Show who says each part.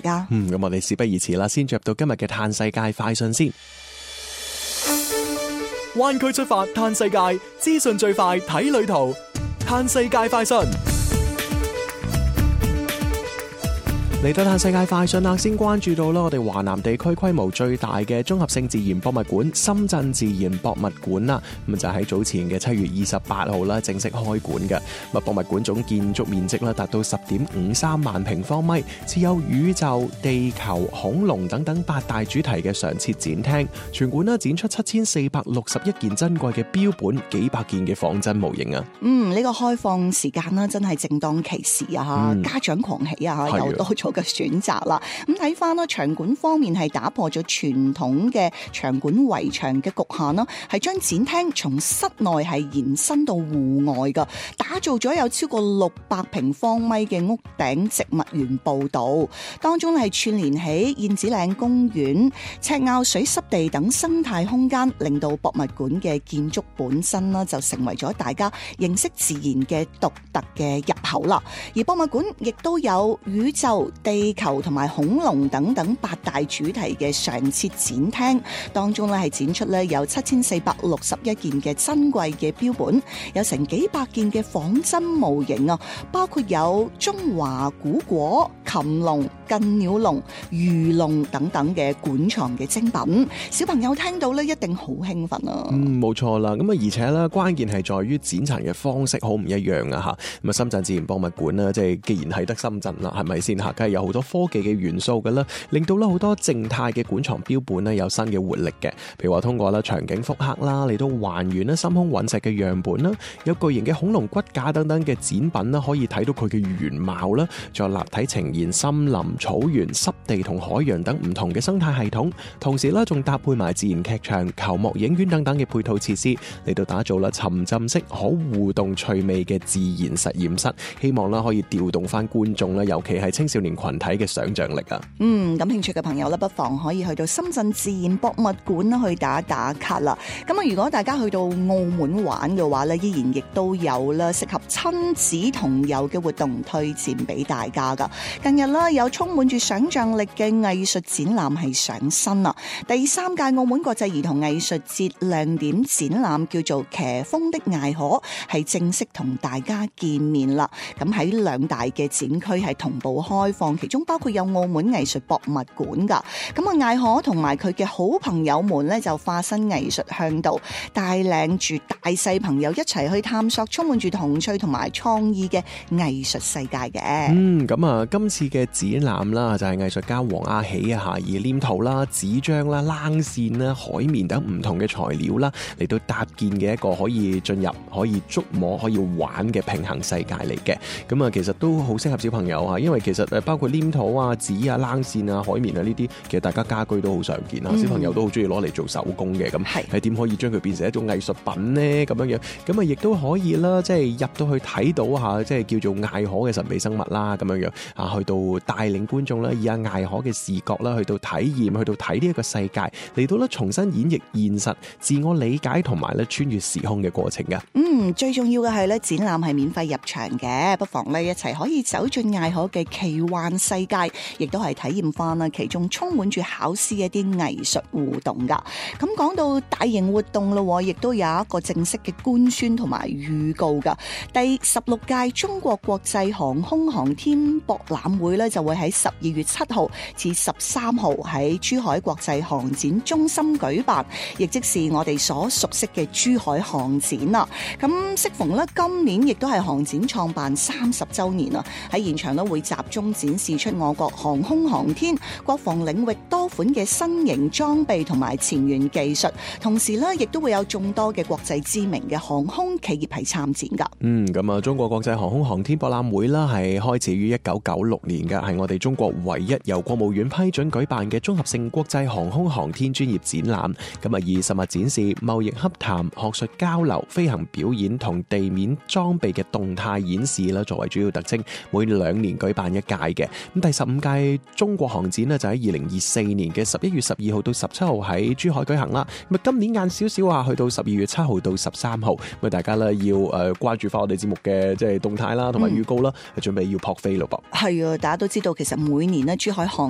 Speaker 1: 家。
Speaker 2: 咁我哋事不宜遲啦，先進入到今日嘅嘆世界快訊先。灣區出發嘆世界，資訊最快睇旅途，嘆世界快訊。嚟到嘆世界快訊啦，先關注到啦，我哋華南地區規模最大嘅綜合性自然博物館深圳自然博物館啦，咁就喺早前嘅7月28號啦正式開館嘅。博物館總建築面積啦達到10.53萬平方米，設有宇宙、地球、恐龍等等8大主題嘅常設展廳。全館啦展出7461件珍貴嘅標本，幾百件嘅仿真模型啊。
Speaker 1: 呢個開放時間啦，真係正當其時啊！家長狂喜啊！又多咗嘅選擇啦。咁睇翻啦，場館方面係打破咗傳統嘅場館圍牆嘅局限啦，係將展廳從室內係延伸到戶外噶，打造咗有超過600平方米嘅屋頂植物園步道，當中係串聯起燕子嶺公園、赤坳水濕地等生態空間，令到博物館嘅建築本身啦就成為咗大家認識自然嘅獨特嘅入口啦。而博物館亦都有宇宙、地球同埋恐龍等等8大主題嘅常設展廳，當中咧係展出咧有7461件嘅珍貴嘅標本，有成幾百件嘅仿真模型啊，包括有中華古果、禽龍、近鳥龍、魚龍等等嘅館藏嘅精品。小朋友聽到咧一定好興奮啊！
Speaker 2: 冇錯啦，咁啊而且咧關鍵係在於展陳嘅方式好唔一樣啊吓。咁啊深圳自然博物館啦，即係既然係得深圳啦，係咪先吓？梗係有好多科技嘅元素噶啦，令到咧好多靜態嘅館藏標本咧有新嘅活力嘅。譬如話通過啦場景複刻啦，嚟到還原啦深空隕石嘅樣本啦，有巨型嘅恐龍骨架等等嘅展品啦，可以睇到佢嘅原貌啦，再立體呈現森林、草原、濕地同海洋等唔同嘅生態系統，同時咧仲搭配埋自然劇場、球幕影院等等嘅配套設施，嚟到打造啦沉浸式可互動趣味嘅自然實驗室，希望啦可以調動翻觀眾啦，尤其係青少年群體嘅想像力啊！
Speaker 1: 感興趣嘅朋友咧，不妨可以去到深圳自然博物館啦，去打打卡啦。咁啊，如果大家去到澳門玩嘅話咧，依然亦都有啦適合親子同遊嘅活動推薦俾大家噶。近日啦，有充滿住想像力嘅藝術展覽係上身啦。第3屆澳門國際兒童藝術節亮點展覽叫做《騎風的艾可》，係正式同大家見面啦。咁喺2大嘅展區係同步開放，其中包括有澳門藝術博物館噶。咁啊，艾可同埋佢嘅好朋友們咧，就化身藝術向導，帶領住大細朋友一齊去探索充滿住童趣同埋創意嘅藝術世界嘅。
Speaker 2: 咁啊，今次嘅展覽啦，就係藝術家黃阿喜啊，以黏土啦、紙張啦、冷線啦、海綿等唔同嘅材料啦，嚟到搭建嘅一個可以進入、可以觸摸、可以玩嘅平衡世界嚟嘅。咁啊，其實都好適合小朋友啊，因為其實包括黏土啊、紙啊、冷線啊、海綿啊呢啲，其實大家家居都好常見啊，小朋友都好中意攞嚟做手工嘅。咁係點可以將佢變成一種藝術品呢？咁樣樣，咁啊亦都可以啦，即係入到去睇到下，即係叫做艾可嘅神秘生物啦，咁樣樣啊，去到帶領觀眾啦，以阿艾可嘅視覺啦，去到體驗，去到睇呢一個世界，嚟到咧重新演繹現實、自我理解同埋咧穿越時空嘅過程嘅。
Speaker 1: 最重要嘅係咧，展覽係免費入場嘅，不妨咧一齊可以走進艾可嘅奇幻世界，亦都係體驗翻啦其中充滿住巧思嘅一啲藝術互動噶。咁講到大型活動咯，亦都有一個正式嘅官宣同埋預告噶。第16屆中國國際航空航天博覽會咧，就會喺12月7號至13號喺珠海國際航展中心舉辦，亦即是我哋所熟悉嘅珠海航展啦。咁適逢咧今年亦都係航展創辦30週年啊，喺現場咧會集中展示出我國航空航天、國防領域多款嘅新型裝備同埋前沿技術，同時咧亦都會有眾多嘅國際知名嘅航空企業係參展噶。
Speaker 2: 咁啊，中國國際航空航天博覽會啦，係開始於1996年嘅，係我哋中國唯一由國務院批准舉辦嘅綜合性國際航空航天專業展覽。咁啊，以實物展示、貿易洽談、學術交流、飛行表演同地面裝備嘅動態演示啦，作為主要特徵，每2年舉辦一屆嘅。咁第15屆中國航展呢，就喺2024年嘅11月12號到17號喺珠海舉行啦。咁啊，今年晏少少啊，去到12月7號到13號，咁啊，大家咧要關注翻我哋節目嘅即係動態啦，同埋預告啦，準備要撲飛咯噃。
Speaker 1: 係啊，大家都知道其實每年咧珠海航